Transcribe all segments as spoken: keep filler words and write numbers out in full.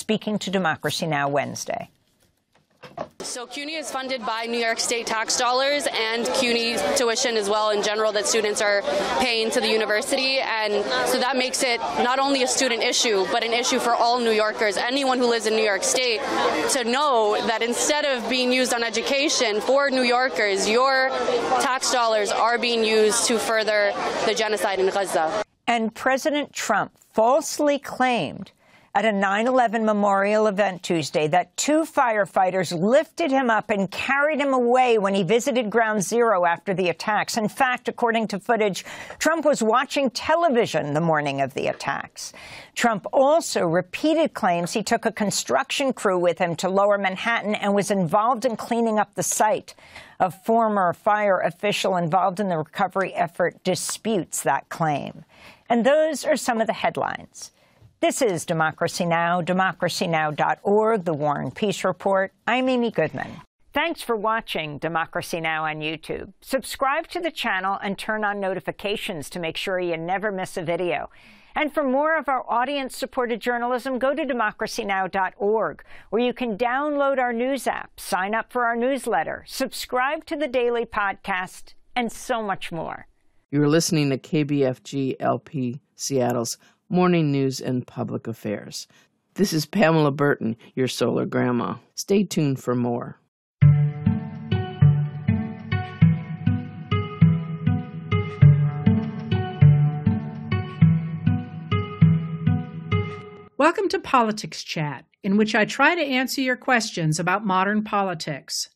speaking to Democracy Now! Wednesday. So CUNY is funded by New York State tax dollars and CUNY tuition as well in general that students are paying to the university. And so that makes it not only a student issue, but an issue for all New Yorkers, anyone who lives in New York State, to know that instead of being used on education for New Yorkers, your tax dollars are being used to further the genocide in Gaza. And President Trump falsely claimed at a nine eleven memorial event Tuesday that two firefighters lifted him up and carried him away when he visited Ground Zero after the attacks. In fact, according to footage, Trump was watching television the morning of the attacks. Trump also repeated claims he took a construction crew with him to Lower Manhattan and was involved in cleaning up the site. A former fire official involved in the recovery effort disputes that claim. And those are some of the headlines. This is Democracy Now!, democracy now dot org, The War and Peace Report. I'm Amy Goodman. Thanks for watching Democracy Now! On YouTube. Subscribe to the channel and turn on notifications to make sure you never miss a video. And for more of our audience-supported journalism, go to democracy now dot org, where you can download our news app, sign up for our newsletter, subscribe to the daily podcast, and so much more. You're listening to K B F G L P Seattle's Morning News and Public Affairs. This is Pamela Burton, your solar grandma. Stay tuned for more. Welcome to Politics Chat, in which I try to answer your questions about modern politics.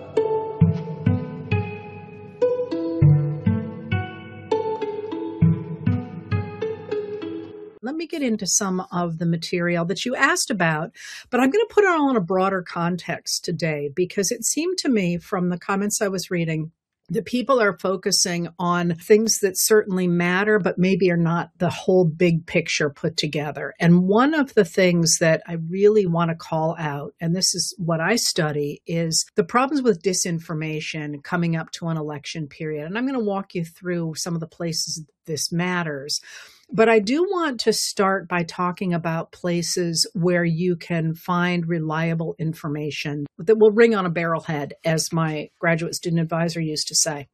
Let me get into some of the material that you asked about, but I'm going to put it all in a broader context today because it seemed to me from the comments I was reading that people are focusing on things that certainly matter, but maybe are not the whole big picture put together. And one of the things that I really want to call out, and this is what I study, is the problems with disinformation coming up to an election period. And I'm going to walk you through some of the places this matters. But I do want to start by talking about places where you can find reliable information that will ring on a barrel head, as my graduate student advisor used to say.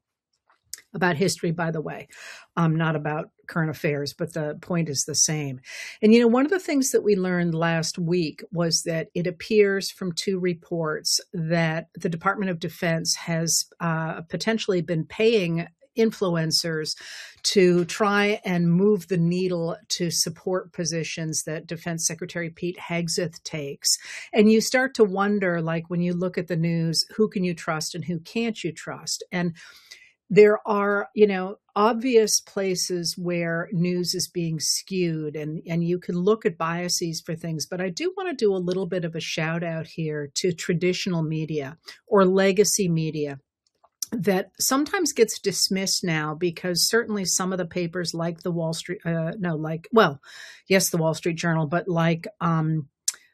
About history, by the way, um, not about current affairs, but the point is the same. And, you know, one of the things that we learned last week was that it appears from two reports that the Department of Defense has uh, potentially been paying influencers to try and move the needle to support positions that Defense Secretary Pete Hegseth takes. And you start to wonder, like when you look at the news, who can you trust and who can't you trust? And there are, you know, obvious places where news is being skewed, and, and you can look at biases for things. But I do want to do a little bit of a shout out here to traditional media or legacy media that sometimes gets dismissed now because certainly some of the papers like the Wall Street, uh, no, like, well, yes, the Wall Street Journal, but like um,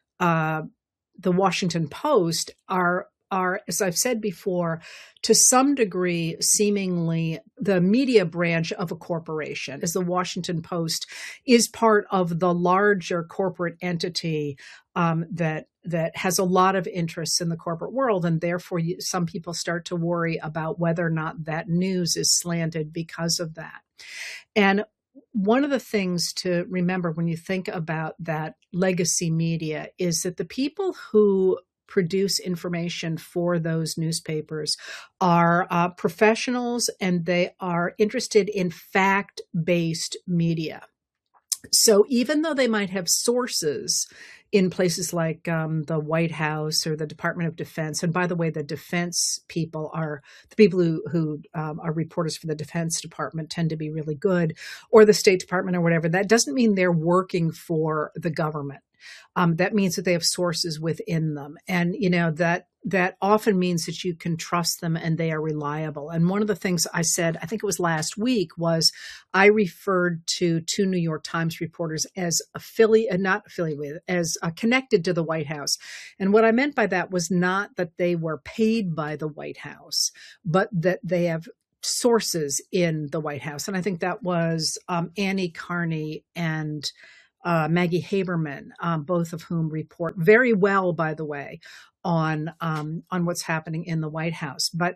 uh, the Washington Post are, are, as I've said before, to some degree, seemingly the media branch of a corporation, as the Washington Post is part of the larger corporate entity um, that that has a lot of interests in the corporate world. And therefore, you, some people start to worry about whether or not that news is slanted because of that. And one of the things to remember when you think about that legacy media is that the people who produce information for those newspapers are uh, professionals, and they are interested in fact-based media. So even though they might have sources in places like um, the White House or the Department of Defense, and by the way, the defense people are the people who, who um, are reporters for the Defense Department tend to be really good, or the State Department or whatever. That doesn't mean they're working for the government. Um, that means that they have sources within them. And, you know, that that often means that you can trust them and they are reliable. And one of the things I said, I think it was last week, was I referred to two New York Times reporters as affiliate, not affiliated, as uh, connected to the White House. And what I meant by that was not that they were paid by the White House, but that they have sources in the White House. And I think that was um, Annie Carney and uh, Maggie Haberman, um, both of whom report very well, by the way, on um, on what's happening in the White House. But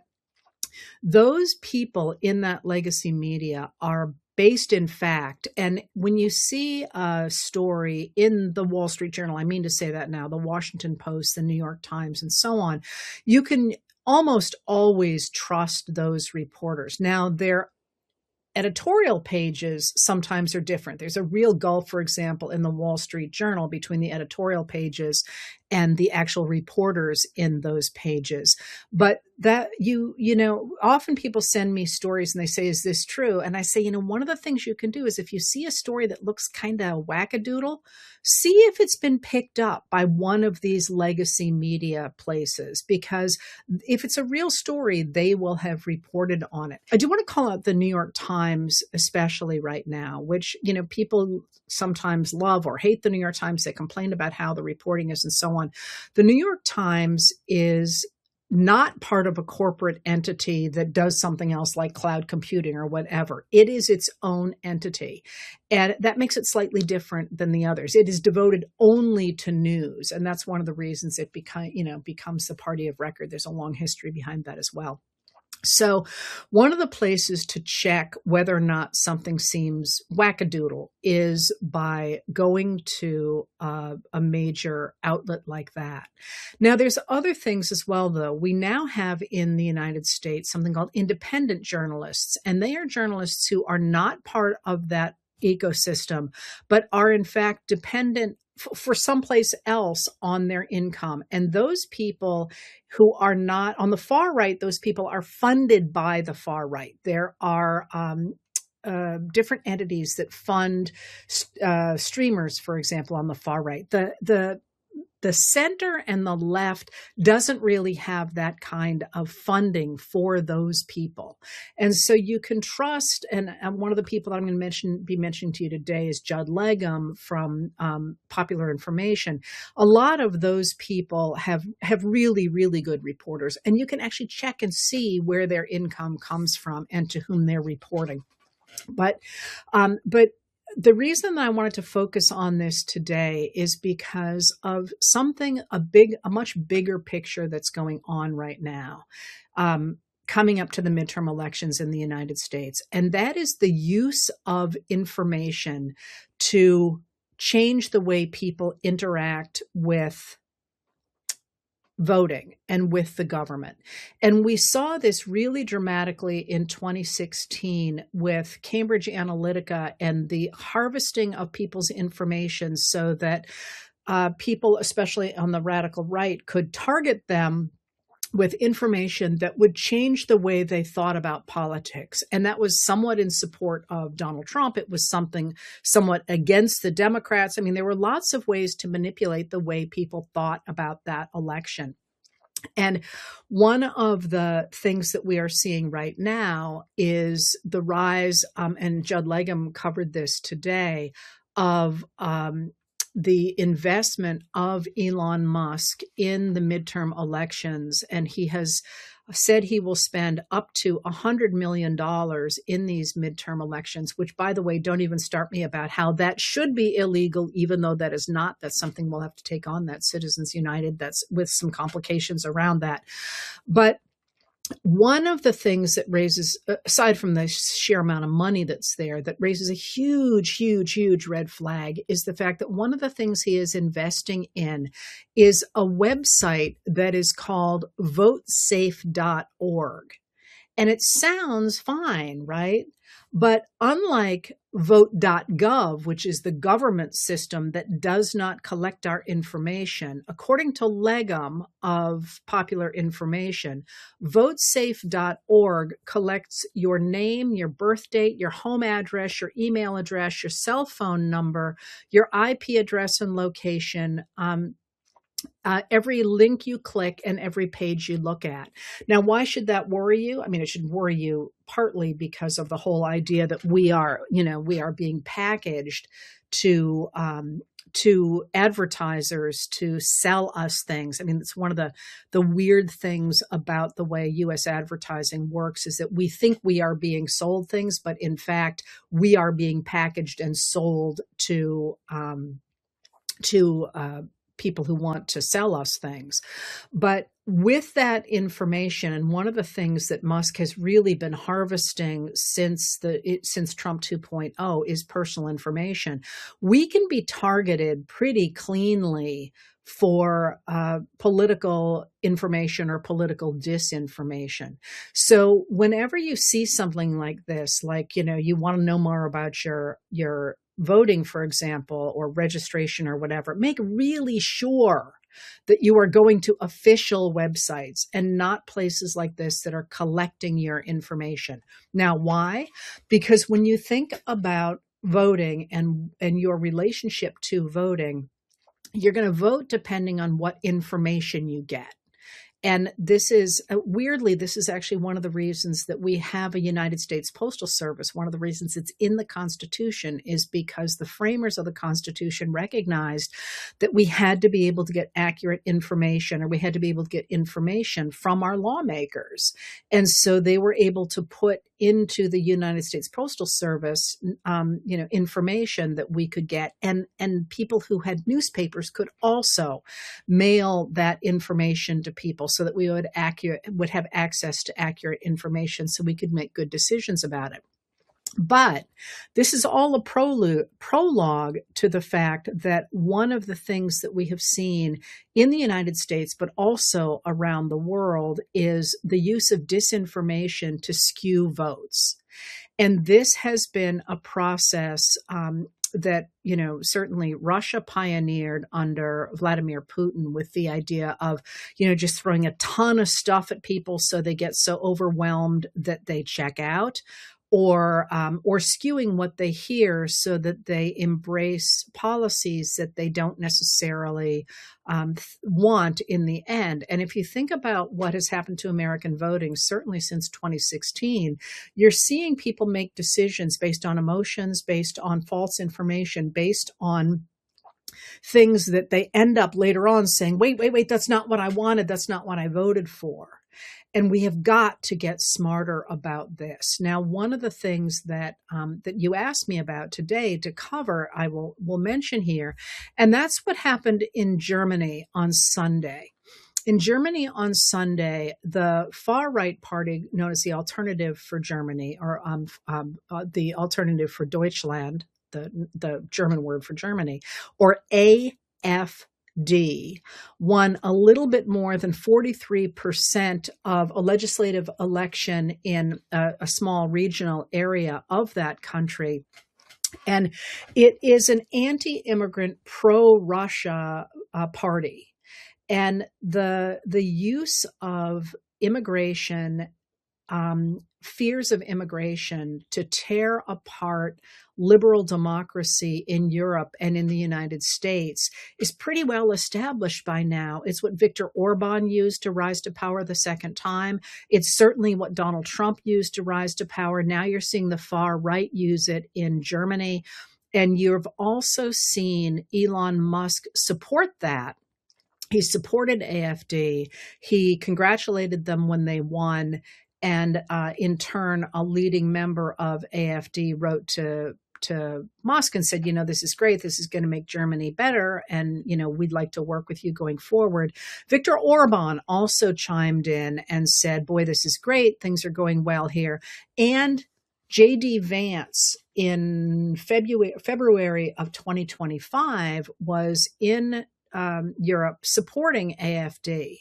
those people in that legacy media are based in fact. And when you see a story in the Wall Street Journal, I mean to say that now, the Washington Post, the New York Times, and so on, you can almost always trust those reporters. Now, their editorial pages sometimes are different. There's a real gulf, for example, in the Wall Street Journal between the editorial pages and the actual reporters in those pages. But that you, you know, often people send me stories and they say, is this true? And I say, you know, one of the things you can do is if you see a story that looks kind of wackadoodle, see if it's been picked up by one of these legacy media places, because if it's a real story, they will have reported on it. I do want to call out the New York Times, especially right now, which, you know, people sometimes love or hate the New York Times. They complain about how the reporting is and so on. The New York Times is not part of a corporate entity that does something else like cloud computing or whatever. It is its own entity. And that makes it slightly different than the others. It is devoted only to news. And that's one of the reasons it beca- you know, becomes the party of record. There's a long history behind that as well. So one of the places to check whether or not something seems wackadoodle is by going to uh, a major outlet like that. Now, there's other things as well, though. We now have in the United States something called independent journalists, and they are journalists who are not part of that ecosystem, but are in fact dependent for someplace else on their income. And those people who are not on the far right, those people are funded by the far right. There are um, uh, different entities that fund uh, streamers, for example, on the far right. The the The center and the left doesn't really have that kind of funding for those people. And so you can trust, and, and one of the people that I'm going to mention, be mentioning to you today is Judd Legum from um, Popular Information. A lot of those people have, have really, really good reporters, and you can actually check and see where their income comes from and to whom they're reporting. But, um, but, the reason that I wanted to focus on this today is because of something, a big, a much bigger picture that's going on right now, um, coming up to the midterm elections in the United States. And that is the use of information to change the way people interact with voting and with the government. And we saw this really dramatically in twenty sixteen with Cambridge Analytica and the harvesting of people's information so that uh, people, especially on the radical right, could target them with information that would change the way they thought about politics. And that was somewhat in support of Donald Trump. It was something somewhat against the Democrats. I mean, there were lots of ways to manipulate the way people thought about that election. And one of the things that we are seeing right now is the rise, um, and Judd Legum covered this today, of um, the investment of Elon Musk in the midterm elections. And he has said he will spend up to one hundred million dollars in these midterm elections, which, by the way, don't even start me about how that should be illegal, even though that is not. That's something we'll have to take on, that Citizens United, that's with some complications around that. But one of the things that raises, aside from the sheer amount of money that's there, that raises a huge, huge, huge red flag is the fact that one of the things he is investing in is a website that is called vote safe dot org. And it sounds fine, right? But unlike vote dot gov, which is the government system that does not collect our information, according to Legum of Popular Information, vote safe dot org collects your name, your birth date, your home address, your email address, your cell phone number, your I P address and location, um, Uh, every link you click and every page you look at. Now, why should that worry you? I mean, it should worry you partly because of the whole idea that we are, you know, we are being packaged to um, to advertisers to sell us things. I mean, it's one of the, the weird things about the way U S advertising works is that we think we are being sold things, but in fact, we are being packaged and sold to, um, to, uh, people who want to sell us things. But with that information, and one of the things that Musk has really been harvesting since the it, since Trump two point oh is personal information, we can be targeted pretty cleanly for uh, political information or political disinformation. So whenever you see something like this, like, you know, you want to know more about your your voting, for example, or registration or whatever, make really sure that you are going to official websites and not places like this that are collecting your information. Now, why? Because when you think about voting and, and your relationship to voting, you're going to vote depending on what information you get. And this is, uh, weirdly, this is actually one of the reasons that we have a United States Postal Service. One of the reasons it's in the Constitution is because the framers of the Constitution recognized that we had to be able to get accurate information, or we had to be able to get information from our lawmakers. And so they were able to put into the United States Postal Service, um, you know, information that we could get. And, and people who had newspapers could also mail that information to people, so that we would accurate would have access to accurate information, so we could make good decisions about it. But this is all a prologue, prologue to the fact that one of the things that we have seen in the United States, but also around the world, is the use of disinformation to skew votes. And this has been a process um, that, you know, certainly Russia pioneered under Vladimir Putin, with the idea of, you know, just throwing a ton of stuff at people so they get so overwhelmed that they check out, or um, or skewing what they hear so that they embrace policies that they don't necessarily um, want in the end. And if you think about what has happened to American voting, certainly since twenty sixteen, you're seeing people make decisions based on emotions, based on false information, based on things that they end up later on saying, wait, wait, wait, that's not what I wanted. That's not what I voted for. And we have got to get smarter about this. Now, one of the things that um, that you asked me about today to cover, I will will mention here, and that's what happened in Germany on Sunday. In Germany on Sunday, the far-right party known as the Alternative for Germany, or um, um, uh, the Alternative for Deutschland, the, the German word for Germany, or A F D, won a little bit more than forty-three percent of a legislative election in a, a small regional area of that country. And it is an anti-immigrant, pro-Russia uh, party. And the, the use of immigration, um, fears of immigration, to tear apart liberal democracy in Europe and in the United States is pretty well established by now. It's what Viktor Orban used to rise to power the second time. It's certainly what Donald Trump used to rise to power. Now you're seeing the far right use it in Germany. And you've also seen Elon Musk support that. He supported A F D. He congratulated them when they won. And uh, in turn, a leading member of A F D wrote to to Musk and said, you know, this is great. This is going to make Germany better. And, you know, we'd like to work with you going forward. Viktor Orban also chimed in and said, boy, this is great. Things are going well here. And J D Vance in February, February of twenty twenty-five was in um, Europe supporting A F D.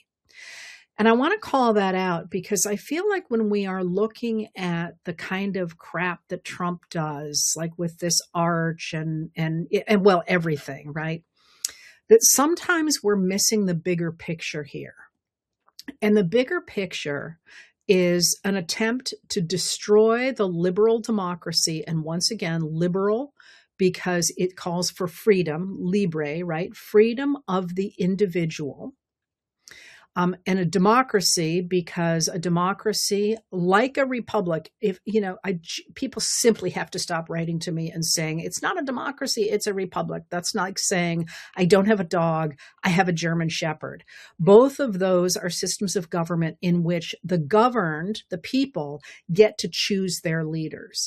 And I want to call that out because I feel like when we are looking at the kind of crap that Trump does, like with this arch and, and, and well, everything, right? That sometimes we're missing the bigger picture here. And the bigger picture is an attempt to destroy the liberal democracy. And once again, liberal, because it calls for freedom, libre, right? Freedom of the individual. Um, and a democracy, because a democracy, like a republic, if, you know, I, people simply have to stop writing to me and saying, it's not a democracy, it's a republic. That's like saying, I don't have a dog, I have a German Shepherd. Both of those are systems of government in which the governed, the people, get to choose their leaders.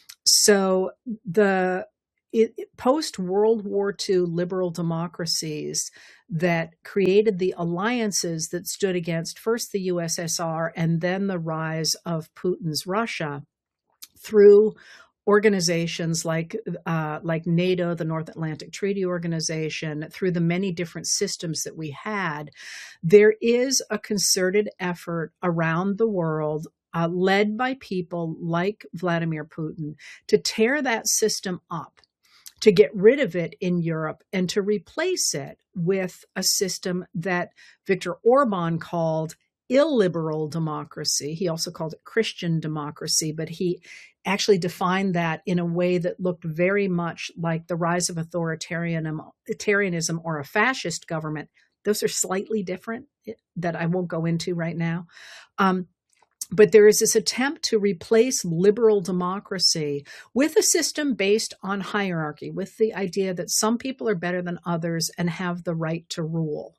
So the post-World War Two liberal democracies that created the alliances that stood against first the U S S R and then the rise of Putin's Russia through organizations like uh, like NATO, the North Atlantic Treaty Organization, through the many different systems that we had, there is a concerted effort around the world uh, led by people like Vladimir Putin to tear that system up, to get rid of it in Europe and to replace it with a system that Viktor Orban called illiberal democracy. He also called it Christian democracy, but he actually defined that in a way that looked very much like the rise of authoritarianism or a fascist government. Those are slightly different that I won't go into right now. Um, But there is this attempt to replace liberal democracy with a system based on hierarchy, with the idea that some people are better than others and have the right to rule.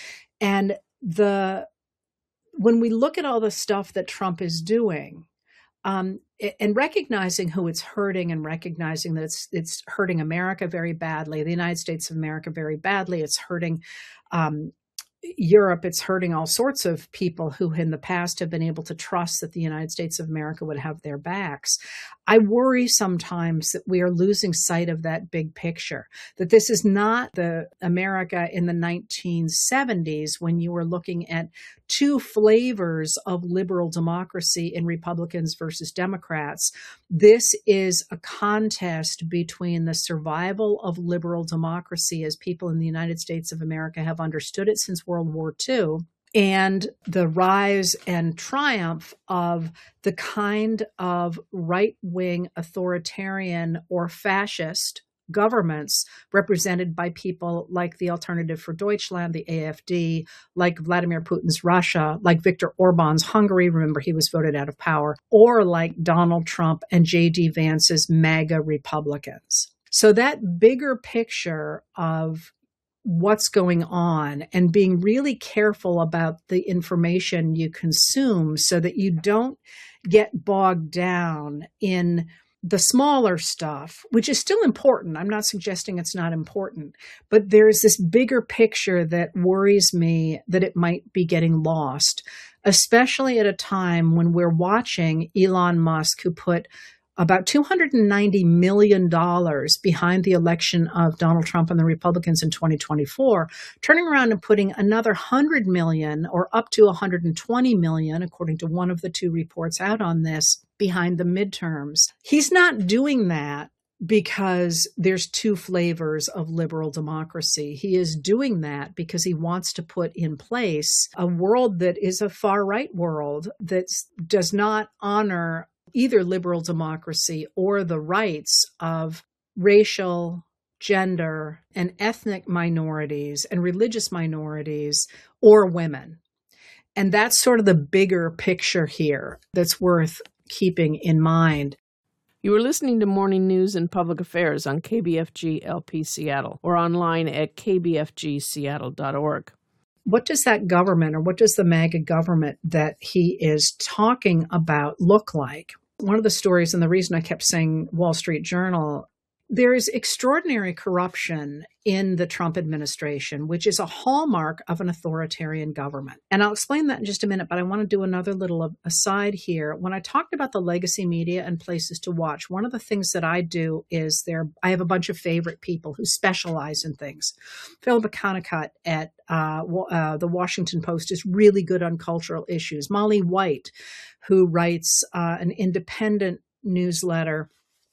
And the when we look at all the stuff that Trump is doing, um, and recognizing who it's hurting and recognizing that it's it's hurting America very badly, the United States of America very badly, it's hurting um Europe, it's hurting all sorts of people who in the past have been able to trust that the United States of America would have their backs. I worry sometimes that we are losing sight of that big picture, that this is not the America in the nineteen seventies when you were looking at two flavors of liberal democracy in Republicans versus Democrats. This is a contest between the survival of liberal democracy as people in the United States of America have understood it since World War Two, and the rise and triumph of the kind of right-wing authoritarian or fascist governments represented by people like the Alternative for Deutschland, the A F D, like Vladimir Putin's Russia, like Viktor Orban's Hungary, remember he was voted out of power, or like Donald Trump and J D Vance's MAGA Republicans. So that bigger picture of what's going on and being really careful about the information you consume so that you don't get bogged down in the smaller stuff, which is still important. I'm not suggesting it's not important, but there's this bigger picture that worries me that it might be getting lost, especially at a time when we're watching Elon Musk, who put about two hundred ninety million dollars behind the election of Donald Trump and the Republicans in twenty twenty-four, turning around and putting another one hundred million dollars or up to one hundred twenty million dollars, according to one of the two reports out on this, behind the midterms. He's not doing that because there's two flavors of liberal democracy. He is doing that because he wants to put in place a world that is a far-right world that does not honor either liberal democracy or the rights of racial, gender, and ethnic minorities and religious minorities or women. And that's sort of the bigger picture here that's worth keeping in mind. You are listening to Morning News and Public Affairs on K B F G L P Seattle or online at k b f g seattle dot org. What does that government, or what does the MAGA government that he is talking about look like? One of the stories, and the reason I kept saying Wall Street Journal, there is extraordinary corruption in the Trump administration, which is a hallmark of an authoritarian government. And I'll explain that in just a minute, but I want to do another little aside here. When I talked about the legacy media and places to watch, one of the things that I do is there, I have a bunch of favorite people who specialize in things. Phil McConaughey at uh, uh, the Washington Post is really good on cultural issues. Molly White, who writes uh, an independent newsletter,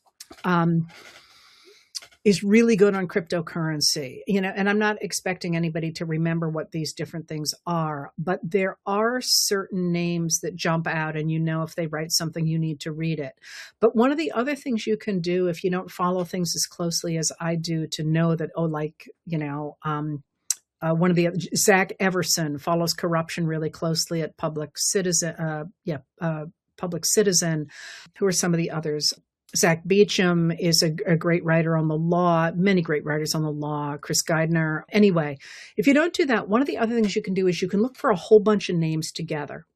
um, is really good on cryptocurrency, you know, and I'm not expecting anybody to remember what these different things are, but there are certain names that jump out and you know if they write something, you need to read it. But one of the other things you can do if you don't follow things as closely as I do to know that, oh, like, you know, um, uh, one of the Zach Everson follows corruption really closely at Public Citizen. Uh, yeah, uh, Public Citizen. Who are some of the others? Zach Beecham is a, a great writer on the law, many great writers on the law, Chris Geidner. Anyway, if you don't do that, one of the other things you can do is you can look for a whole bunch of names together.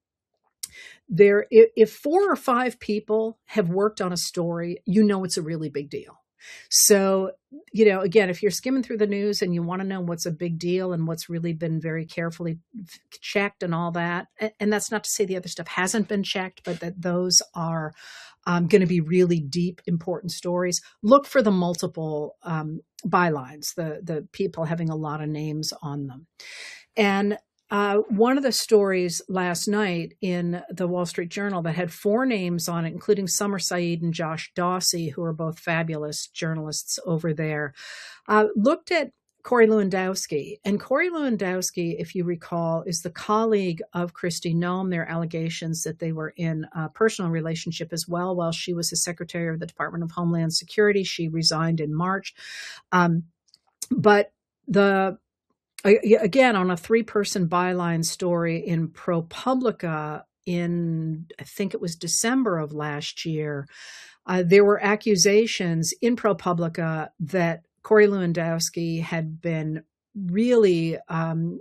There, if four or five people have worked on a story, you know it's a really big deal. So, you know, again, if you're skimming through the news and you want to know what's a big deal and what's really been very carefully checked and all that, and that's not to say the other stuff hasn't been checked, but that those are um, going to be really deep, important stories. Look for the multiple um, bylines, the the people having a lot of names on them. And Uh, one of the stories last night in the Wall Street Journal that had four names on it, including Summer Saeed and Josh Dawsey, who are both fabulous journalists over there, uh, looked at Corey Lewandowski. And Corey Lewandowski, if you recall, is the colleague of Kristi Noem. There are allegations that they were in a personal relationship as well while she was the Secretary of the Department of Homeland Security. She resigned in March. Um, but the Again, on a three-person byline story in ProPublica in, I think it was December of last year, uh, there were accusations in ProPublica that Corey Lewandowski had been really um,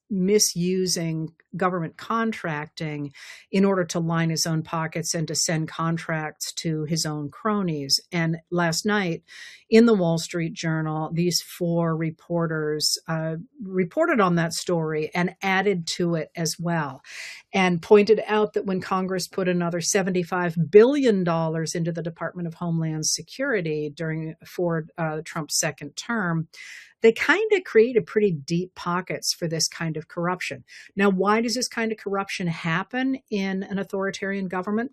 misusing government contracting in order to line his own pockets and to send contracts to his own cronies. And last night in the Wall Street Journal, these four reporters uh, reported on that story and added to it as well, and pointed out that when Congress put another seventy-five billion dollars into the Department of Homeland Security during for uh, Trump's second term, they kind of created pretty deep pockets for this kind of corruption. Now, why does this kind of corruption happen in an authoritarian government?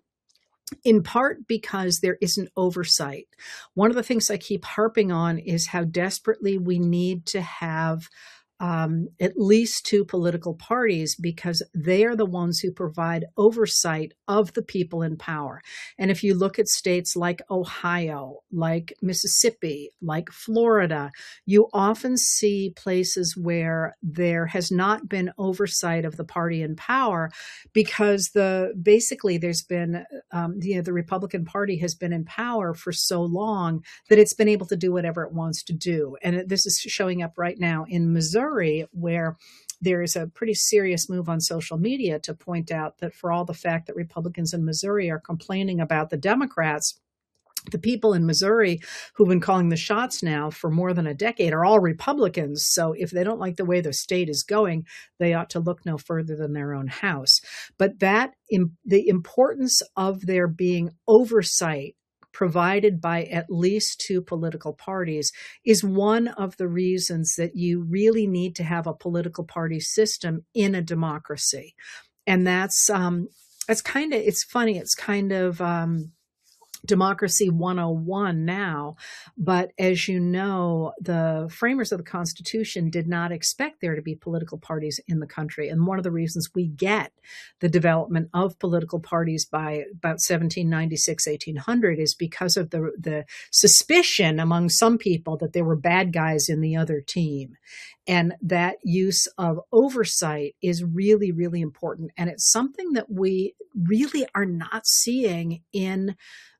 In part because there isn't oversight. One of the things I keep harping on is how desperately we need to have Um, at least two political parties, because they are the ones who provide oversight of the people in power. And if you look at states like Ohio, like Mississippi, like Florida, you often see places where there has not been oversight of the party in power because the basically there's been, um, you know, the Republican Party has been in power for so long that it's been able to do whatever it wants to do. And this is showing up right now in Missouri, where there is a pretty serious move on social media to point out that for all the fact that Republicans in Missouri are complaining about the Democrats, the people in Missouri who've been calling the shots now for more than a decade are all Republicans. So if they don't like the way the state is going, they ought to look no further than their own house. But that, the importance of there being oversight provided by at least two political parties is one of the reasons that you really need to have a political party system in a democracy. And that's, um, that's kind of, it's funny. It's kind of, um, Democracy one oh one now. But as you know, the framers of the Constitution did not expect there to be political parties in the country. And one of the reasons we get the development of political parties by about seventeen ninety-six, eighteen hundred is because of the, the suspicion among some people that there were bad guys in the other team. And that use of oversight is really, really important. And it's something that we really are not seeing in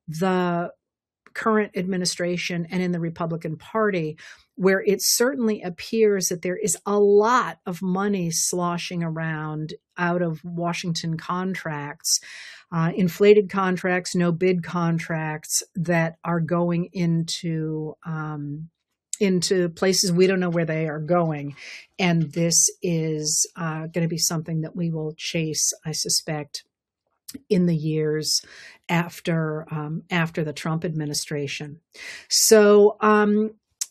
the current administration and in the Republican Party, where it certainly appears that there is a lot of money sloshing around out of Washington contracts, uh, inflated contracts, no bid contracts that are going into um, into places we don't know where they are going. And this is uh, going to be something that we will chase, I suspect, in the years after um, after the Trump administration. So, um,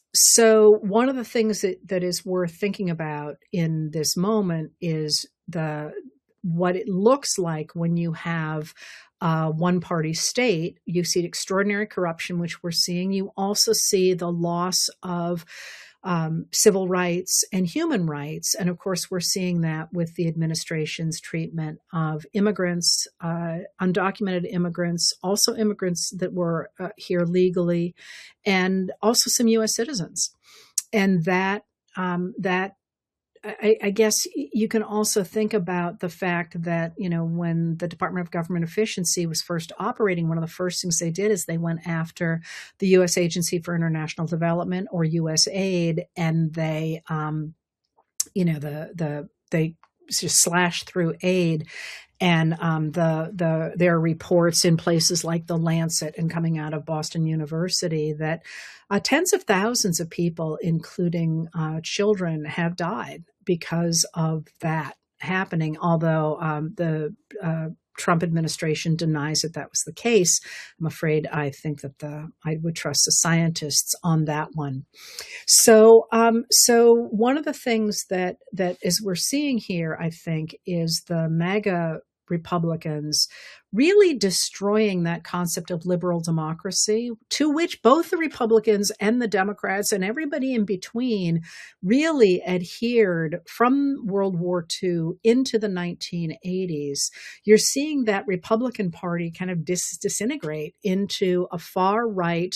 so one of the things that, that is worth thinking about in this moment is the what it looks like when you have a one-party state. You see extraordinary corruption, which we're seeing. You also see the loss of Um, civil rights and human rights. And of course, we're seeing that with the administration's treatment of immigrants, uh, undocumented immigrants, also immigrants that were uh, here legally, and also some U S citizens. And that, um, that I, I guess you can also think about the fact that, you know, when the Department of Government Efficiency was first operating, one of the first things they did is they went after the U S Agency for International Development, or U S A I D, and they, um, you know, the the they just slashed through aid. And um, the the there are reports in places like The Lancet and coming out of Boston University that uh, tens of thousands of people, including uh, children, have died because of that happening. Although um, the uh, Trump administration denies that that was the case, I'm afraid I think that the I would trust the scientists on that one. So, um, so one of the things that that as we're seeing here, I think, is the MAGA Republicans really destroying that concept of liberal democracy, to which both the Republicans and the Democrats and everybody in between really adhered from World War Two into the nineteen eighties. You're seeing that Republican Party kind of dis- disintegrate into a far right,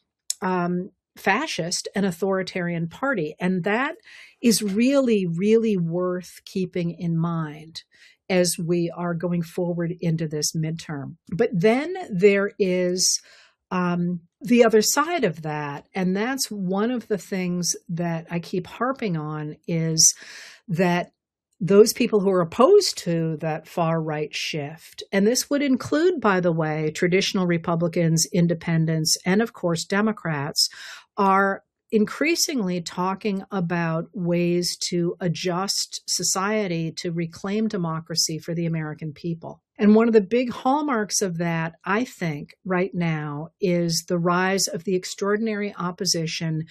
um, fascist and authoritarian party. And that is really, really worth keeping in mind as we are going forward into this midterm. But then there is um, the other side of that. And that's one of the things that I keep harping on, is that those people who are opposed to that far right shift, and this would include, by the way, traditional Republicans, independents, and of course, Democrats, are increasingly talking about ways to adjust society to reclaim democracy for the American people. And one of the big hallmarks of that, I think, right now, is the rise of the extraordinary opposition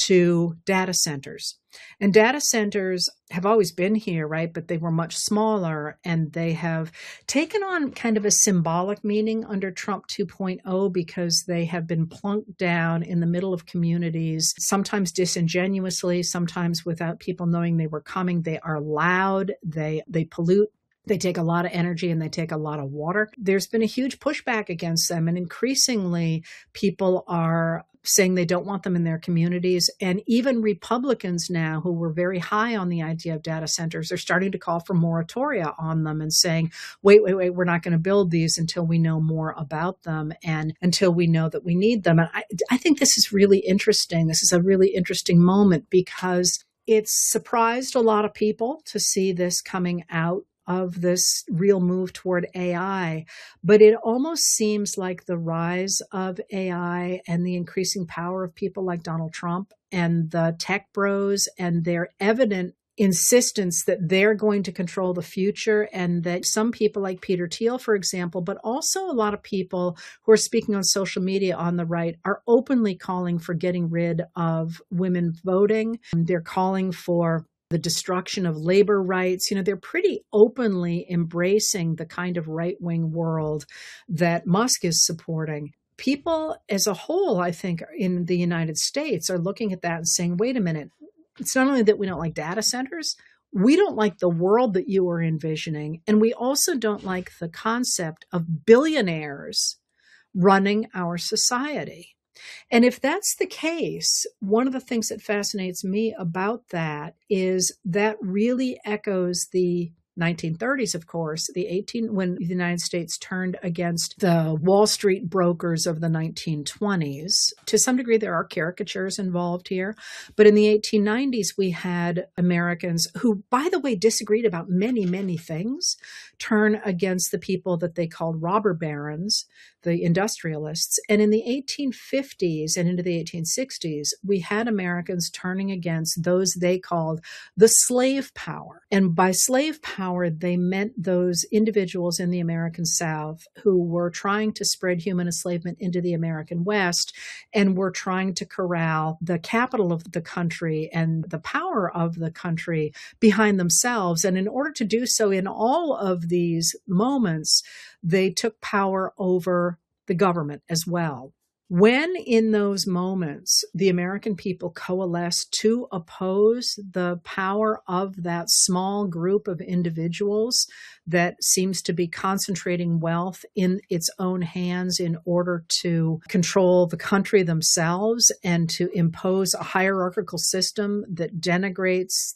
to data centers. And data centers have always been here, right? But they were much smaller, and they have taken on kind of a symbolic meaning under Trump two point oh, because they have been plunked down in the middle of communities, sometimes disingenuously, sometimes without people knowing they were coming. They are loud, they they pollute. They take a lot of energy, and they take a lot of water. There's been a huge pushback against them, and increasingly people are saying they don't want them in their communities. And even Republicans now, who were very high on the idea of data centers, are starting to call for moratoria on them and saying, wait, wait, wait, we're not going to build these until we know more about them and until we know that we need them. And I, I think this is really interesting. This is a really interesting moment, because it's surprised a lot of people to see this coming out of this real move toward A I. But it almost seems like the rise of A I and the increasing power of people like Donald Trump and the tech bros and their evident insistence that they're going to control the future, and that some people like Peter Thiel, for example, but also a lot of people who are speaking on social media on the right, are openly calling for getting rid of women voting. They're calling for the destruction of labor rights. You know, they're pretty openly embracing the kind of right-wing world that Musk is supporting. People as a whole, I think, in the United States are looking at that and saying, wait a minute, it's not only that we don't like data centers, we don't like the world that you are envisioning, and we also don't like the concept of billionaires running our society. And if that's the case, one of the things that fascinates me about that is that really echoes the nineteen thirties, of course, the eighteen when the United States turned against the Wall Street brokers of the nineteen twenties. To some degree, there are caricatures involved here. But in the eighteen nineties, we had Americans who, by the way, disagreed about many, many things, turn against the people that they called robber barons, the industrialists. And in the eighteen fifties and into the eighteen sixties, we had Americans turning against those they called the slave power. And by slave power, they meant those individuals in the American South who were trying to spread human enslavement into the American West and were trying to corral the capital of the country and the power of the country behind themselves. And in order to do so in all of these moments, they took power over the government as well. When in those moments the American people coalesced to oppose the power of that small group of individuals that seems to be concentrating wealth in its own hands in order to control the country themselves and to impose a hierarchical system that denigrates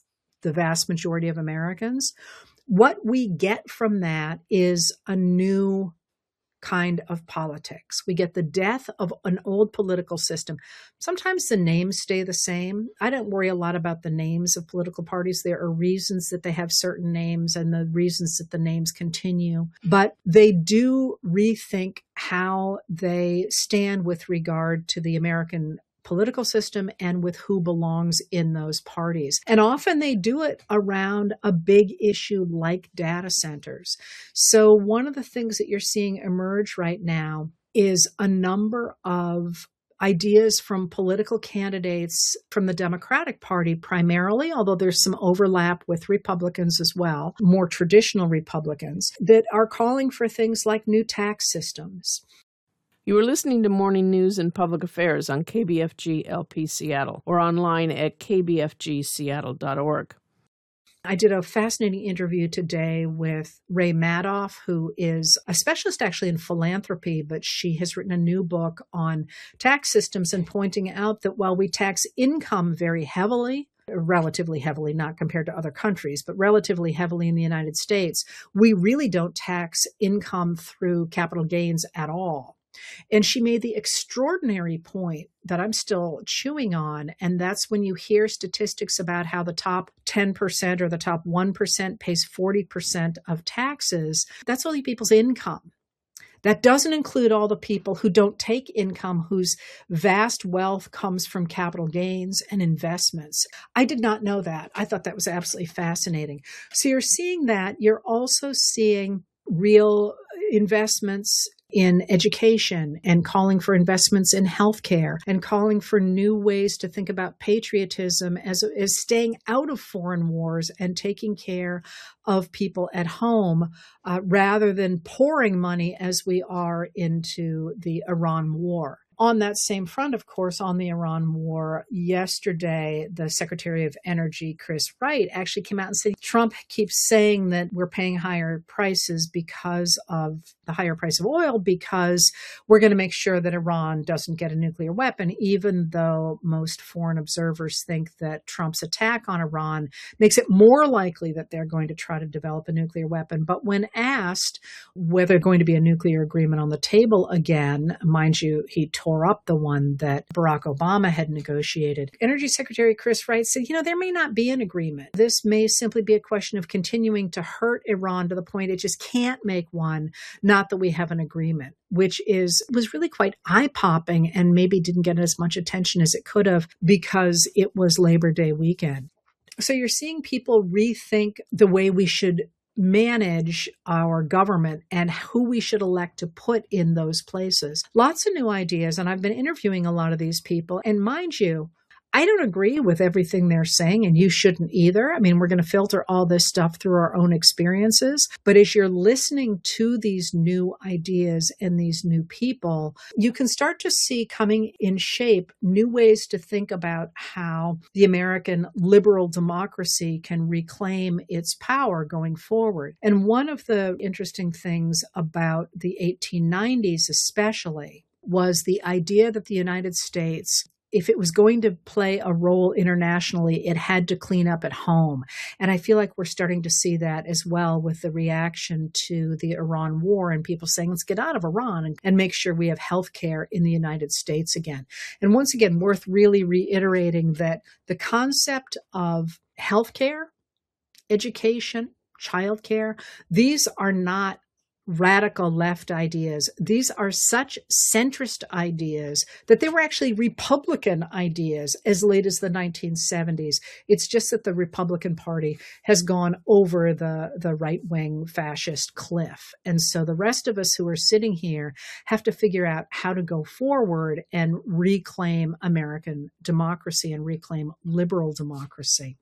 the vast majority of Americans. What we get from that is a new kind of politics. We get the death of an old political system. Sometimes the names stay the same. I don't worry a lot about the names of political parties. There are reasons that they have certain names and the reasons that the names continue. But they do rethink how they stand with regard to the American political system and with who belongs in those parties. And often they do it around a big issue like data centers. So one of the things that you're seeing emerge right now is a number of ideas from political candidates from the Democratic Party primarily, although there's some overlap with Republicans as well, more traditional Republicans, that are calling for things like new tax systems. You are listening to Morning News and Public Affairs on K B F G L P Seattle or online at k b f g seattle dot org. I did a fascinating interview today with Ray Madoff, who is a specialist actually in philanthropy, but she has written a new book on tax systems and pointing out that while we tax income very heavily, relatively heavily, not compared to other countries, but relatively heavily in the United States, we really don't tax income through capital gains at all. And she made the extraordinary point that I'm still chewing on, and that's when you hear statistics about how the top ten percent or the top one percent pays forty percent of taxes. That's only people's income. That doesn't include all the people who don't take income, whose vast wealth comes from capital gains and investments. I did not know that. I thought that was absolutely fascinating. So you're seeing that. You're also seeing real investments in education and calling for investments in healthcare and calling for new ways to think about patriotism as, as staying out of foreign wars and taking care of people at home uh, rather than pouring money as we are into the Iran war. On that same front, of course, on the Iran war, yesterday, the Secretary of Energy, Chris Wright, actually came out and said Trump keeps saying that we're paying higher prices because of the higher price of oil, because we're going to make sure that Iran doesn't get a nuclear weapon, even though most foreign observers think that Trump's attack on Iran makes it more likely that they're going to try to develop a nuclear weapon. But when asked whether going to be a nuclear agreement on the table again, mind you, he tore up the one that Barack Obama had negotiated. Energy Secretary Chris Wright said, you know, there may not be an agreement. This may simply be a question of continuing to hurt Iran to the point it just can't make one, not that we have an agreement, which is was really quite eye-popping and maybe didn't get as much attention as it could have because it was Labor Day weekend. So you're seeing people rethink the way we should manage our government and who we should elect to put in those places. Lots of new ideas, and I've been interviewing a lot of these people. And mind you, I don't agree with everything they're saying, and you shouldn't either. I mean, we're going to filter all this stuff through our own experiences. But as you're listening to these new ideas and these new people, you can start to see coming in shape new ways to think about how the American liberal democracy can reclaim its power going forward. And one of the interesting things about the eighteen nineties especially was the idea that the United States, if it was going to play a role internationally, it had to clean up at home. And I feel like we're starting to see that as well with the reaction to the Iran war and people saying, let's get out of Iran and, and make sure we have health care in the United States again. And once again, worth really reiterating that the concept of health care, education, childcare, these are not radical left ideas. These are such centrist ideas that they were actually Republican ideas as late as the nineteen seventies. It's just that the Republican Party has gone over the, the right-wing fascist cliff. And so the rest of us who are sitting here have to figure out how to go forward and reclaim American democracy and reclaim liberal democracy.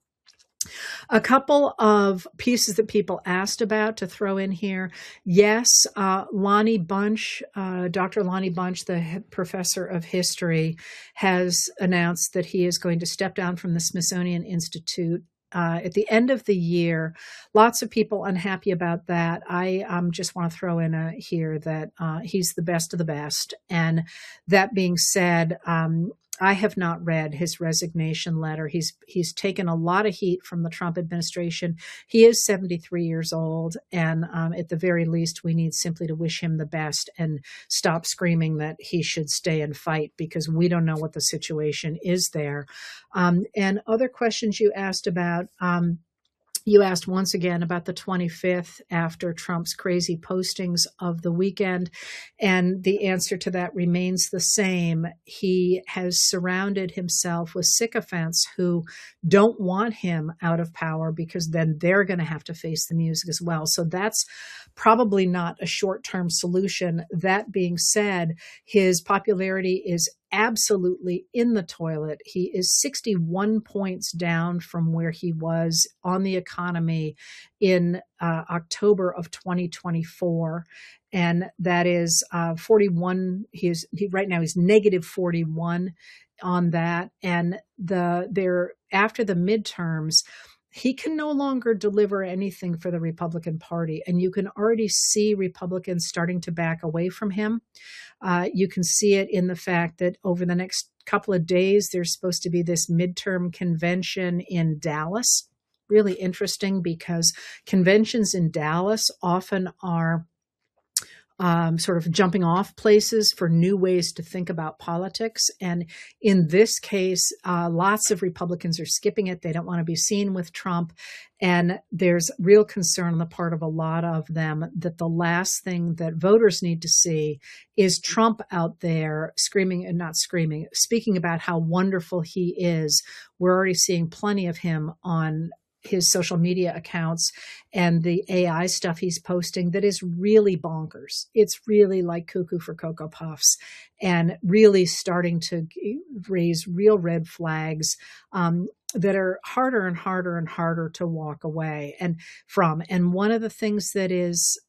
A couple of pieces that people asked about to throw in here. Yes, uh, Lonnie Bunch, uh, Doctor Lonnie Bunch, the professor of history, has announced that he is going to step down from the Smithsonian Institute Uh, at the end of the year. Lots of people unhappy about that. I um, just want to throw in a, here that uh, he's the best of the best. And that being said, um, I have not read his resignation letter. He's he's taken a lot of heat from the Trump administration. He is seventy-three years old, and um, at the very least, we need simply to wish him the best and stop screaming that he should stay and fight, because we don't know what the situation is there. Um, and other questions you asked about, um, you asked once again about the twenty-fifth after Trump's crazy postings of the weekend. And the answer to that remains the same. He has surrounded himself with sycophants who don't want him out of power, because then they're going to have to face the music as well. So that's probably not a short-term solution. That being said, his popularity is absolutely in the toilet. He is sixty-one points down from where he was on the economy in uh, October of twenty twenty-four. And that is uh, forty-one. He is he, right now he's negative forty-one on that. And the there after the midterms, he can no longer deliver anything for the Republican Party. And you can already see Republicans starting to back away from him. Uh, you can see it in the fact that over the next couple of days, there's supposed to be this midterm convention in Dallas. Really interesting, because conventions in Dallas often are Um, sort of jumping off places for new ways to think about politics. And in this case, uh, lots of Republicans are skipping it. They don't want to be seen with Trump. And there's real concern on the part of a lot of them that the last thing that voters need to see is Trump out there screaming, and not screaming, speaking about how wonderful he is. We're already seeing plenty of him on his social media accounts and the A I stuff he's posting that is really bonkers. It's really like cuckoo for Cocoa Puffs, and really starting to raise real red flags um, that are harder and harder and harder to walk away and from. And one of the things that is,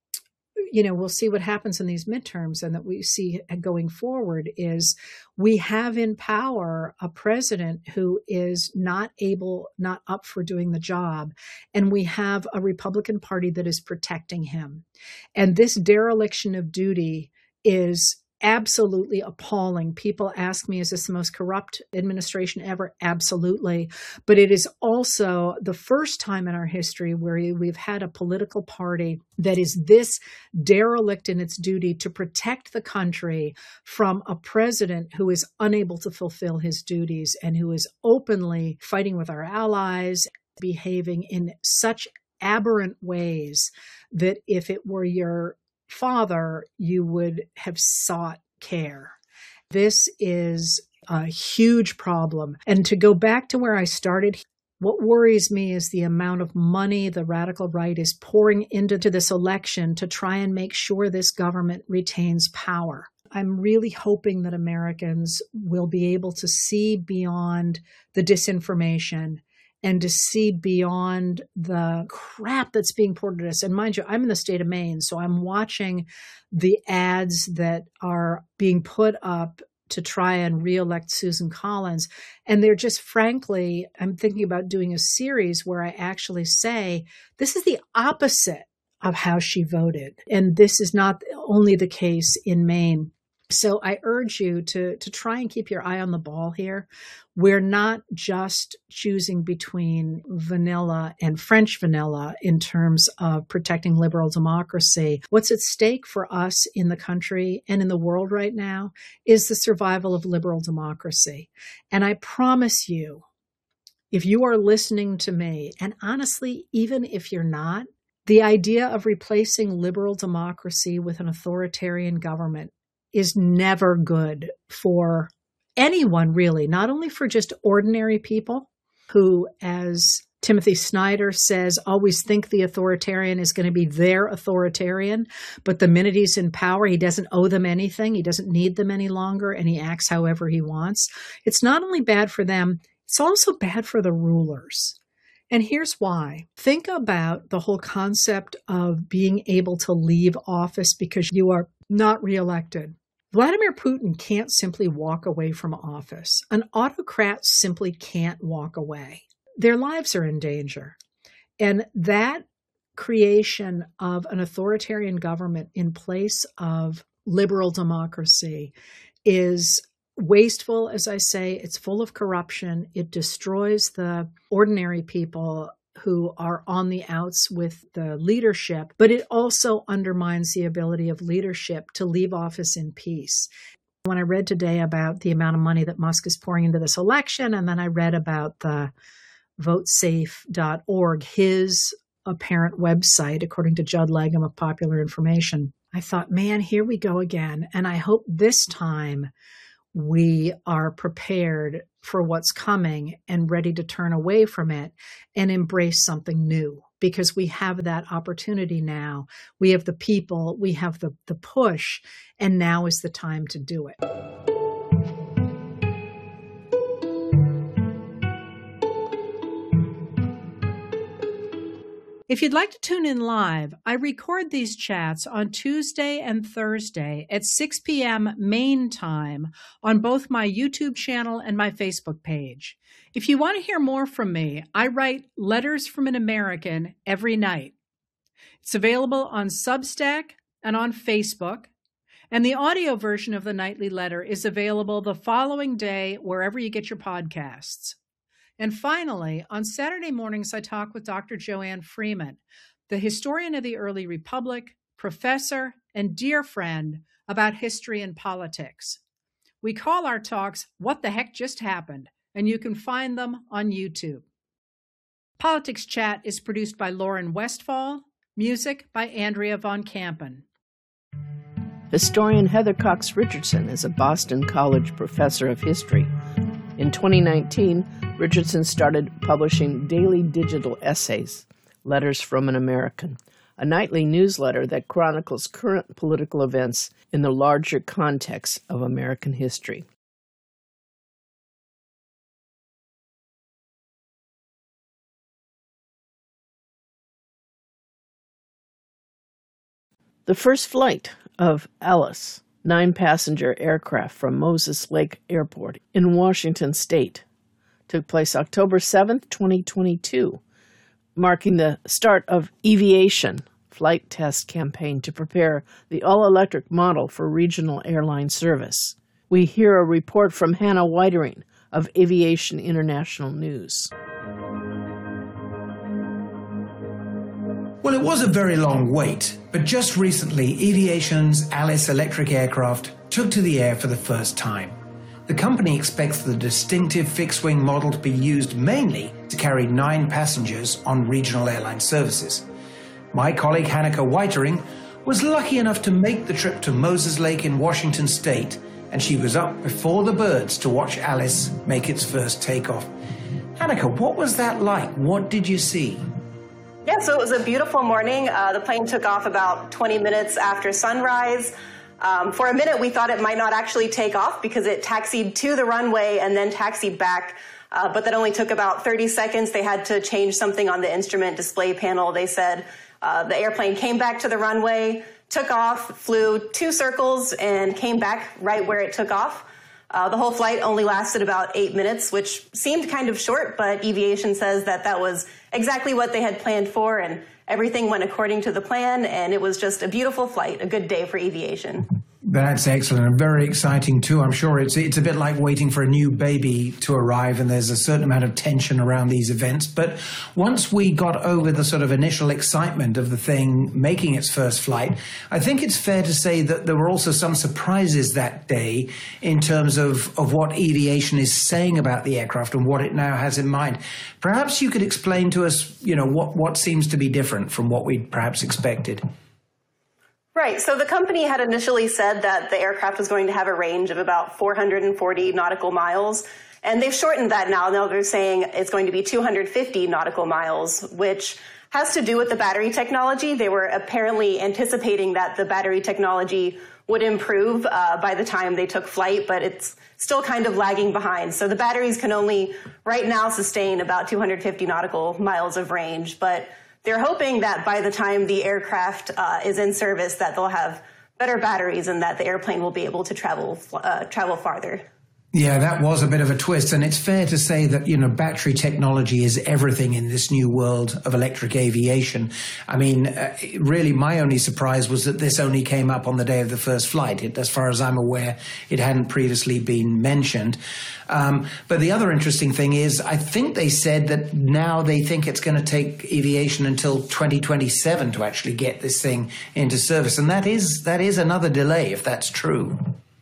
you know, we'll see what happens in these midterms, and that we see going forward is we have in power a president who is not able, not up for doing the job. And we have a Republican Party that is protecting him. And this dereliction of duty is absolutely appalling. People ask me, is this the most corrupt administration ever? Absolutely. But it is also the first time in our history where we've had a political party that is this derelict in its duty to protect the country from a president who is unable to fulfill his duties and who is openly fighting with our allies, behaving in such aberrant ways that if it were your father, you would have sought care. This is a huge problem. And to go back to where I started, what worries me is the amount of money the radical right is pouring into this election to try and make sure this government retains power. I'm really hoping that Americans will be able to see beyond the disinformation and to see beyond the crap that's being poured at us. And mind you, I'm in the state of Maine, so I'm watching the ads that are being put up to try and reelect Susan Collins. And they're just, frankly, I'm thinking about doing a series where I actually say, this is the opposite of how she voted. And this is not only the case in Maine. So I urge you to, to try and keep your eye on the ball here. We're not just choosing between vanilla and French vanilla in terms of protecting liberal democracy. What's at stake for us in the country and in the world right now is the survival of liberal democracy. And I promise you, if you are listening to me, and honestly, even if you're not, the idea of replacing liberal democracy with an authoritarian government is never good for anyone, really, not only for just ordinary people who, as Timothy Snyder says, always think the authoritarian is going to be their authoritarian, but the minute he's in power, he doesn't owe them anything, he doesn't need them any longer, and he acts however he wants. It's not only bad for them, it's also bad for the rulers. And here's why. Think about the whole concept of being able to leave office because you are not reelected. Vladimir Putin can't simply walk away from office. An autocrat simply can't walk away. Their lives are in danger. And that creation of an authoritarian government in place of liberal democracy is wasteful, as I say. It's full of corruption. It destroys the ordinary people who are on the outs with the leadership, but it also undermines the ability of leadership to leave office in peace. When I read today about the amount of money that Musk is pouring into this election, and then I read about the vote safe dot org, his apparent website, according to Judd Legum of Popular Information, I thought, man, here we go again. And I hope this time we are prepared for what's coming and ready to turn away from it and embrace something new, because we have that opportunity now. We have the people, we have the, the push, and now is the time to do it. If you'd like to tune in live, I record these chats on Tuesday and Thursday at six p.m. Maine time on both my YouTube channel and my Facebook page. If you want to hear more from me, I write Letters from an American every night. It's available on Substack and on Facebook, and the audio version of the nightly letter is available the following day wherever you get your podcasts. And finally, on Saturday mornings, I talk with Doctor Joanne Freeman, the historian of the early republic, professor, and dear friend about history and politics. We call our talks What the Heck Just Happened, and you can find them on YouTube. Politics Chat is produced by Lauren Westfall, music by Andrea Von Kampen. Historian Heather Cox Richardson is a Boston College professor of history. In twenty nineteen, Richardson started publishing daily digital essays, Letters from an American, a nightly newsletter that chronicles current political events in the larger context of American history. The first flight of Alice, nine-passenger aircraft from Moses Lake Airport in Washington State, took place October seventh, twenty twenty-two, marking the start of Eviation flight test campaign to prepare the all-electric model for regional airline service. We hear a report from Hannah Whitering of Aviation International News. Well, it was a very long wait, but just recently, Eviation's Alice electric aircraft took to the air for the first time. The company expects the distinctive fixed-wing model to be used mainly to carry nine passengers on regional airline services. My colleague Hanneke Whitering was lucky enough to make the trip to Moses Lake in Washington State, and she was up before the birds to watch Alice make its first takeoff. Hanneke, what was that like? What did you see? Yeah, so it was a beautiful morning. Uh, the plane took off about twenty minutes after sunrise. Um, for a minute, we thought it might not actually take off because it taxied to the runway and then taxied back. Uh, but that only took about thirty seconds. They had to change something on the instrument display panel. They said uh, the airplane came back to the runway, took off, flew two circles, and came back right where it took off. Uh, the whole flight only lasted about eight minutes, which seemed kind of short, but Eviation says that that was exactly what they had planned for, and everything went according to the plan, and it was just a beautiful flight, a good day for Eviation. That's excellent and very exciting too. I'm sure it's it's a bit like waiting for a new baby to arrive, and there's a certain amount of tension around these events. But once we got over the sort of initial excitement of the thing making its first flight, I think it's fair to say that there were also some surprises that day in terms of, of what Eviation is saying about the aircraft and what it now has in mind. Perhaps you could explain to us, you know, what, what seems to be different from what we'd perhaps expected. Right. So the company had initially said that the aircraft was going to have a range of about four hundred forty nautical miles, and they've shortened that now. Now they're saying it's going to be two hundred fifty nautical miles, which has to do with the battery technology. They were apparently anticipating that the battery technology would improve uh, by the time they took flight, but it's still kind of lagging behind. So the batteries can only right now sustain about two hundred fifty nautical miles of range, but they're hoping that by the time the aircraft uh, is in service, that they'll have better batteries and that the airplane will be able to travel uh, travel farther. Yeah, that was a bit of a twist. And it's fair to say that, you know, battery technology is everything in this new world of electric aviation. I mean, uh, really, my only surprise was that this only came up on the day of the first flight. It, as far as I'm aware, it hadn't previously been mentioned. Um, but the other interesting thing is, I think they said that now they think it's going to take aviation until twenty twenty-seven to actually get this thing into service. And that is, that is another delay, if that's true.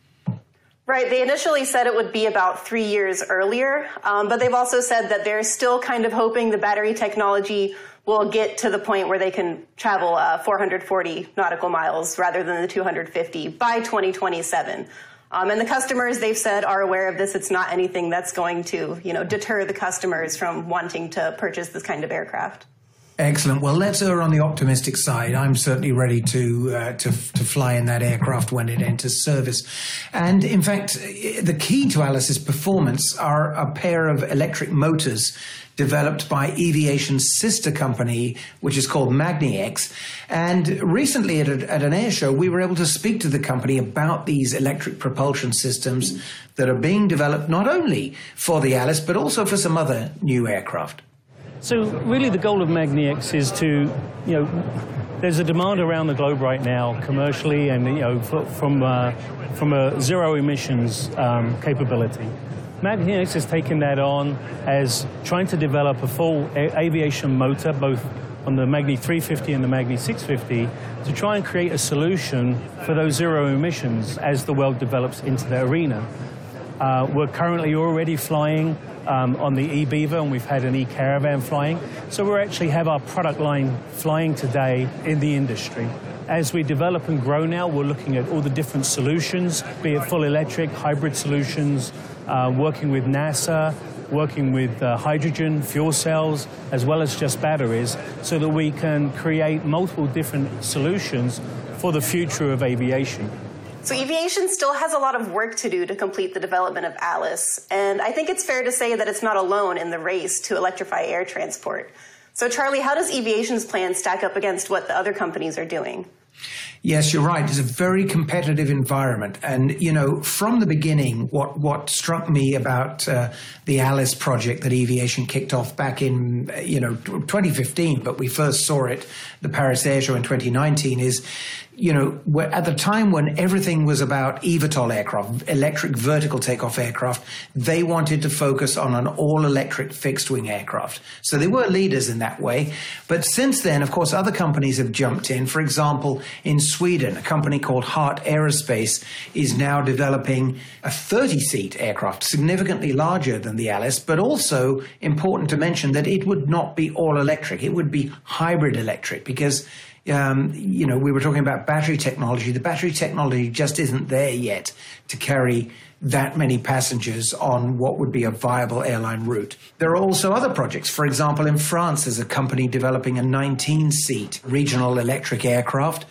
Right. They initially said it would be about three years earlier, um, but they've also said that they're still kind of hoping the battery technology will get to the point where they can travel uh, four hundred forty nautical miles rather than the two hundred fifty by twenty twenty-seven. Um, and the customers, they've said, are aware of this. It's not anything that's going to, you know, deter the customers from wanting to purchase this kind of aircraft. Excellent. Well, let's err on the optimistic side. I'm certainly ready to, uh, to to fly in that aircraft when it enters service. And in fact, the key to Alice's performance are a pair of electric motors developed by Eviation's sister company, which is called magniX. And recently at, a, at an air show, we were able to speak to the company about these electric propulsion systems that are being developed not only for the Alice, but also for some other new aircraft. So really the goal of magniX is to, you know, there's a demand around the globe right now commercially and, you know, from, uh, from a zero emissions um, capability. magniX has taken that on as trying to develop a full a aviation motor, both on the Magni three fifty and the Magni six fifty, to try and create a solution for those zero emissions as the world develops into the arena. Uh, we're currently already flying um, on the E-Beaver, and we've had an E-Caravan flying. So we actually have our product line flying today in the industry. As we develop and grow now, we're looking at all the different solutions, be it full electric, hybrid solutions, uh, working with NASA, working with uh, hydrogen, fuel cells, as well as just batteries, so that we can create multiple different solutions for the future of aviation. So Eviation still has a lot of work to do to complete the development of Alice, and I think it's fair to say that it's not alone in the race to electrify air transport. So Charlie, how does Eviation's plan stack up against what the other companies are doing? Yes, you're right. It's a very competitive environment. And, you know, from the beginning, what, what struck me about uh, the Alice project that Eviation kicked off back in, you know, twenty fifteen, but we first saw it, the Paris Air Show in twenty nineteen, is, you know, at the time when everything was about eVTOL aircraft, electric vertical takeoff aircraft, they wanted to focus on an all-electric fixed-wing aircraft. So they were leaders in that way. But since then, of course, other companies have jumped in. For example, in Sweden, a company called Heart Aerospace is now developing a thirty-seat aircraft, significantly larger than the Alice, but also important to mention that it would not be all-electric. It would be hybrid electric because Um, you know, we were talking about battery technology. The battery technology just isn't there yet to carry that many passengers on what would be a viable airline route. There are also other projects. For example, in France, there's a company developing a nineteen-seat regional electric aircraft.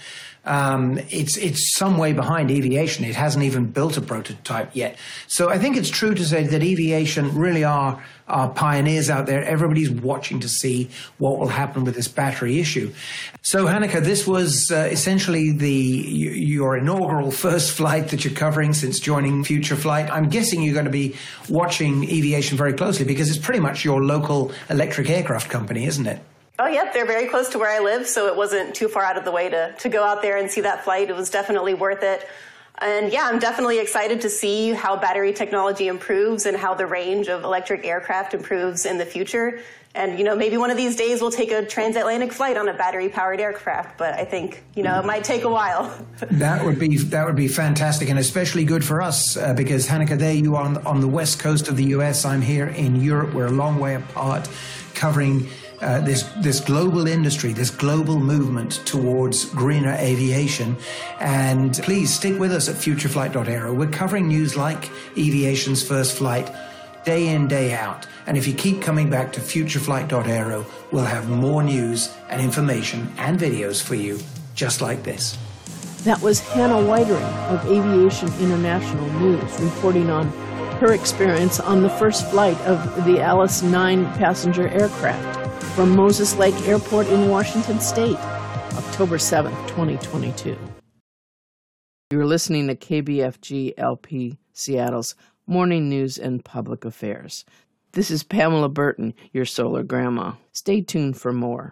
Um, it's, it's some way behind Eviation. It hasn't even built a prototype yet. So I think it's true to say that Eviation really are, are pioneers out there. Everybody's watching to see what will happen with this battery issue. So, Hanneke, this was uh, essentially the your inaugural first flight that you're covering since joining Future Flight. I'm guessing you're going to be watching Eviation very closely because it's pretty much your local electric aircraft company, isn't it? Oh, yep. They're very close to where I live, so it wasn't too far out of the way to, to go out there and see that flight. It was definitely worth it. And yeah, I'm definitely excited to see how battery technology improves and how the range of electric aircraft improves in the future. And, you know, maybe one of these days we'll take a transatlantic flight on a battery-powered aircraft, but I think, you know, it might take a while. That would be that would be fantastic, and especially good for us uh, because, Hanneke, there you are on, on the west coast of the U S. I'm here in Europe. We're a long way apart, covering Uh, this this global industry, this global movement towards greener aviation. And please stick with us at future flight dot aero. We're covering news like Eviation's first flight day in, day out. And if you keep coming back to future flight dot aero, we'll have more news and information and videos for you just like this. That was Hannah Weitering of Aviation International News reporting on her experience on the first flight of the Alice nine passenger aircraft from Moses Lake Airport in Washington State, October seventh, twenty twenty-two. You're listening to K B F G L P Seattle's morning news, and public affairs. This is Pamela Burton, your solar grandma. Stay tuned for more.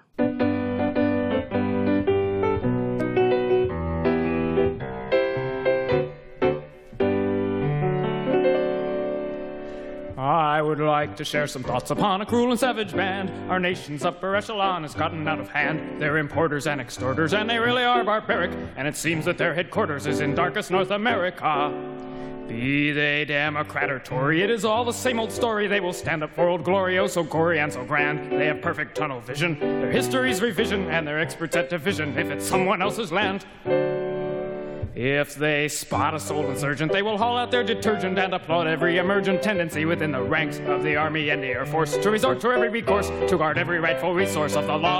I would like to share some thoughts upon a cruel and savage band. Our nation's upper echelon has gotten out of hand. They're importers and extorters, and they really are barbaric. And it seems that their headquarters is in darkest North America. Be they Democrat or Tory, it is all the same old story. They will stand up for Old Glory, oh so gory and so grand. They have perfect tunnel vision, their history's revision, and they're experts at division if it's someone else's land. If they spot a soul insurgent, they will haul out their detergent and applaud every emergent tendency within the ranks of the Army and the Air Force to resort to every recourse to guard every rightful resource of the law.